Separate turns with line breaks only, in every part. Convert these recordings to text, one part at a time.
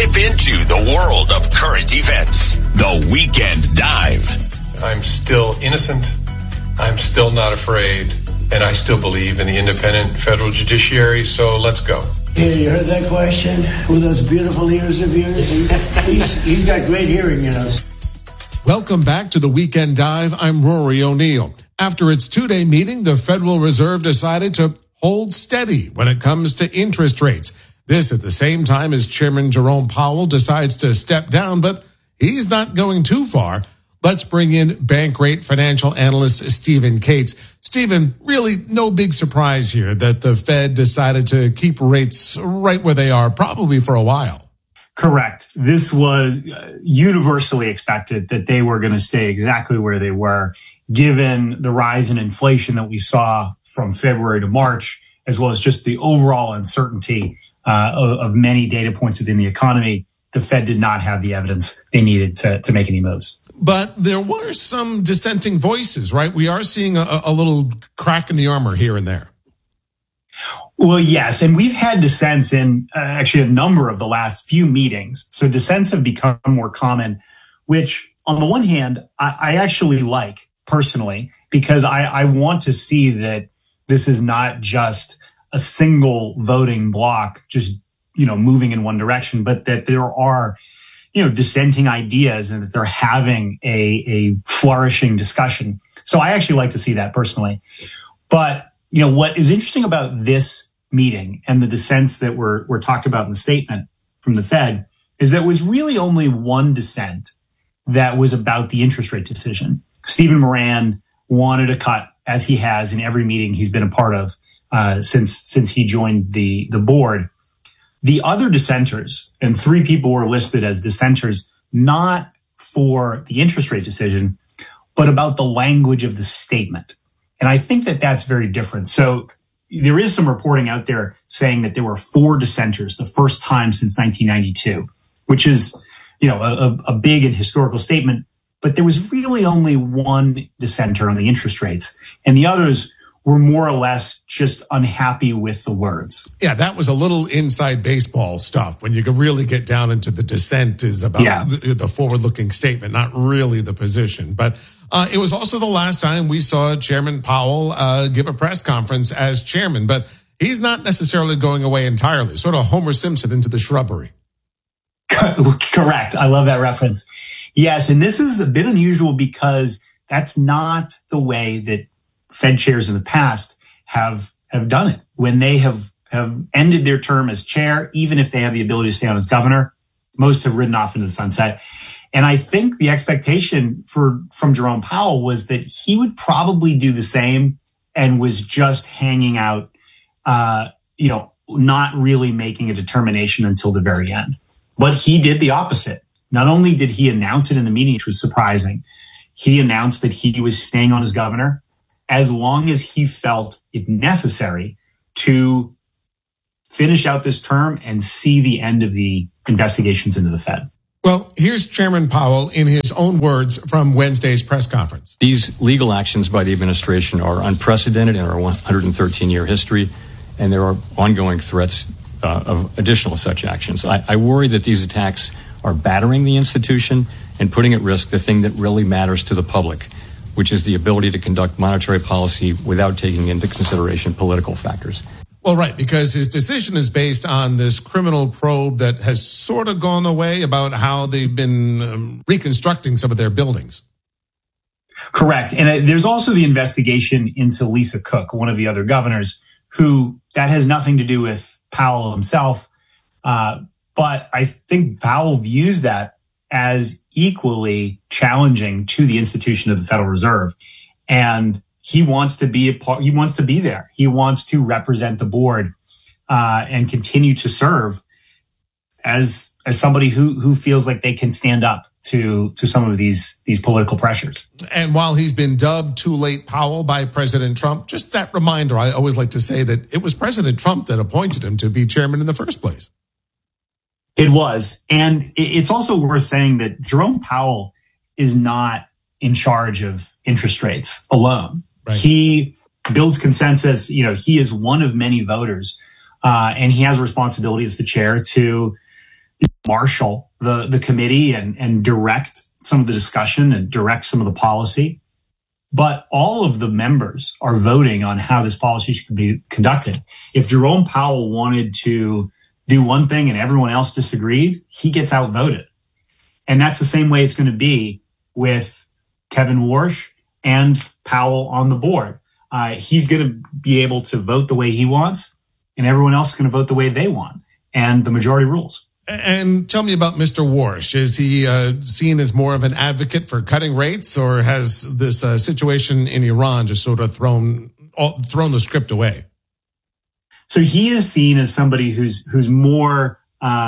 dip into the world of current events. The Weekend Dive.
I'm still innocent. I'm still not afraid. And I still believe in the independent federal judiciary. So let's go.
Yeah, you heard that question with those beautiful ears of yours? He's got great hearing, you know.
Welcome back to the Weekend Dive. I'm Rory O'Neill. After its two-day meeting, the Federal Reserve decided to hold steady when it comes to interest rates. This at the same time as Chairman Jerome Powell decides to step down, but he's not going too far. Let's bring in Bankrate financial analyst Stephen Cates. Stephen, really no big surprise here that the Fed decided to keep rates right where they are, probably for a while.
Correct. This was universally expected that they were going to stay exactly where they were, given the rise in inflation that we saw from February to March, as well as just the overall uncertainty of many data points within the economy. The Fed did not have the evidence they needed to make any moves.
But there were some dissenting voices, right? We are seeing a little crack in the armor here and there.
Well, yes. And we've had dissents in actually a number of the last few meetings. So dissents have become more common, which on the one hand, I actually like personally, because I want to see that this is not just a single voting block, just, moving in one direction, but that there are, dissenting ideas and that they're having a flourishing discussion. So I actually like to see that personally. But, what is interesting about this meeting and the dissents that were talked about in the statement from the Fed is that it was really only one dissent that was about the interest rate decision. Stephen Moran wanted a cut, as he has in every meeting he's been a part of since he joined the board. The other dissenters, and three people were listed as dissenters, not for the interest rate decision, but about the language of the statement. And I think that that's very different. So there is some reporting out there saying that there were 4 dissenters, the first time since 1992, which is, a big and historical statement. But there was really only one dissenter on the interest rates, and the others were more or less just unhappy with the words.
Yeah, that was a little inside baseball stuff. When you could really get down into the dissent is about the forward-looking statement, not really the position. But it was also the last time we saw Chairman Powell give a press conference as chairman. But he's not necessarily going away entirely, sort of Homer Simpson into the shrubbery.
Correct. I love that reference. Yes, and this is a bit unusual because that's not the way that Fed chairs in the past have done it. When they have ended their term as chair, even if they have the ability to stay on as governor, most have ridden off into the sunset. And I think the expectation from Jerome Powell was that he would probably do the same and was just hanging out, not really making a determination until the very end. But he did the opposite. Not only did he announce it in the meeting, which was surprising, he announced that he was staying on as governor as long as he felt it necessary to finish out this term and see the end of the investigations into the Fed.
Well, here's Chairman Powell in his own words from Wednesday's press conference.
These legal actions by the administration are unprecedented in our 113-year history, and there are ongoing threats of additional such actions. I worry that these attacks are battering the institution and putting at risk the thing that really matters to the public, which is the ability to conduct monetary policy without taking into consideration political factors.
Well, right, because his decision is based on this criminal probe that has sort of gone away about how they've been reconstructing some of their buildings.
Correct. And there's also the investigation into Lisa Cook, one of the other governors, who that has nothing to do with Powell himself. But I think Powell views that as equally challenging to the institution of the Federal Reserve. And he wants to be he wants to be there. He wants to represent the board and continue to serve as somebody who feels like they can stand up to some of these political pressures.
And while he's been dubbed Too Late Powell by President Trump, just that reminder, I always like to say that it was President Trump that appointed him to be chairman in the first place.
It was. And it's also worth saying that Jerome Powell is not in charge of interest rates alone. Right. He builds consensus. He is one of many voters, and he has a responsibility as the chair to marshal the committee and direct some of the discussion and direct some of the policy. But all of the members are voting on how this policy should be conducted. If Jerome Powell wanted to do one thing and everyone else disagreed, he gets outvoted. And that's the same way it's going to be with Kevin Warsh and Powell on the board. He's going to be able to vote the way he wants, and everyone else is going to vote the way they want. And the majority rules.
And tell me about Mr. Warsh. Is he seen as more of an advocate for cutting rates, or has this situation in Iran just sort of thrown the script away?
So he is seen as somebody who's more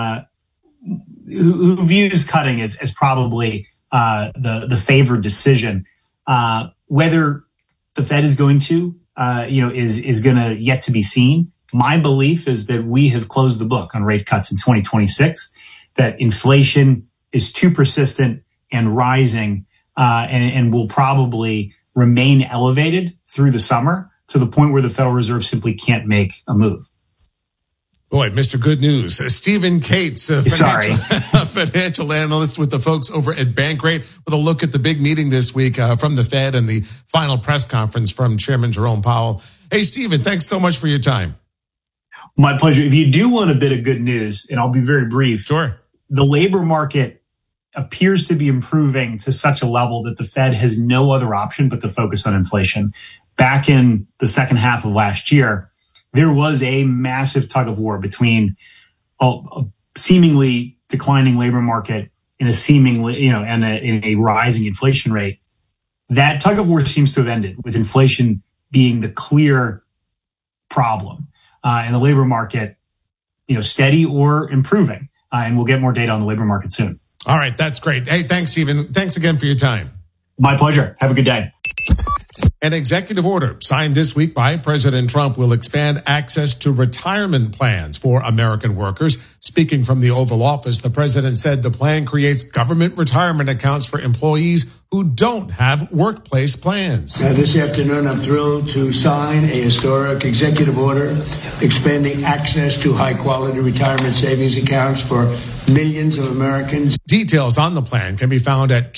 who views cutting as probably the favored decision. Whether the Fed is going to is going to yet to be seen. My belief is that we have closed the book on rate cuts in 2026, that inflation is too persistent and rising, and will probably remain elevated through the summer to the point where the Federal Reserve simply can't make a move.
Boy, Mr. Good News. Stephen Cates, financial analyst with the folks over at Bankrate, with a look at the big meeting this week from the Fed and the final press conference from Chairman Jerome Powell. Hey, Stephen, thanks so much for your time.
My pleasure. If you do want a bit of good news, and I'll be very brief.
Sure.
The labor market appears to be improving to such a level that the Fed has no other option but to focus on inflation. Back in the second half of last year, there was a massive tug of war between a seemingly declining labor market and a seemingly, and a rising inflation rate. That tug of war seems to have ended, with inflation being the clear problem. And the labor market, steady or improving. And we'll get more data on the labor market soon.
All right. That's great. Hey, thanks, Stephen. Thanks again for your time.
My pleasure. Have a good day.
An executive order signed this week by President Trump will expand access to retirement plans for American workers. Speaking from the Oval Office, the president said the plan creates government retirement accounts for employees who don't have workplace plans.
This afternoon, I'm thrilled to sign a historic executive order expanding access to high-quality retirement savings accounts for millions of Americans.
Details on the plan can be found at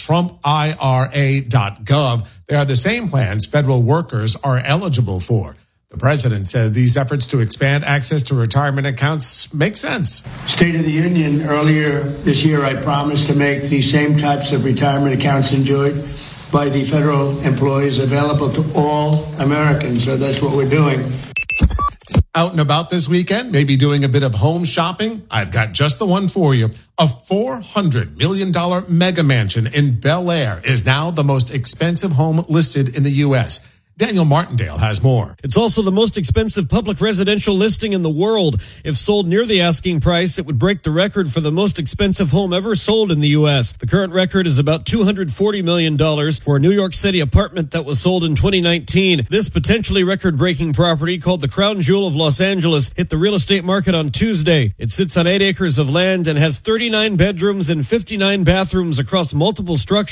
TrumpIRA.gov. They are the same plans federal workers are eligible for. The president said these efforts to expand access to retirement accounts make sense.
State of the Union, earlier this year, I promised to make these same types of retirement accounts enjoyed by the federal employees available to all Americans. So that's what we're doing.
Out and about this weekend, maybe doing a bit of home shopping? I've got just the one for you. A $400 million mega mansion in Bel Air is now the most expensive home listed in the U.S. Daniel Martindale has more.
It's also the most expensive public residential listing in the world. If sold near the asking price, it would break the record for the most expensive home ever sold in the U.S. The current record is about $240 million for a New York City apartment that was sold in 2019. This potentially record-breaking property, called the Crown Jewel of Los Angeles, hit the real estate market on Tuesday. It sits on 8 acres of land and has 39 bedrooms and 59 bathrooms across multiple structures.